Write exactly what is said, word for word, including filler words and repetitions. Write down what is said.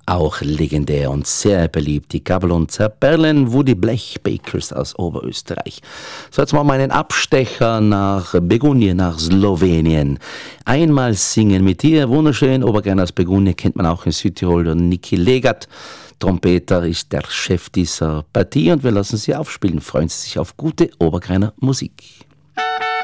Auch legendär und sehr beliebt, die Gabel- und Zerperlen Woody Blech Bakers aus Oberösterreich. So, jetzt machen wir einen Abstecher nach Begunje, nach Slowenien. Einmal singen mit dir, wunderschön, Obergern aus Begunje, kennt man auch in Südtirol, und Niki Legat. Trompeter ist der Chef dieser Partie und wir lassen Sie aufspielen. Freuen Sie sich auf gute Obergreiner Musik.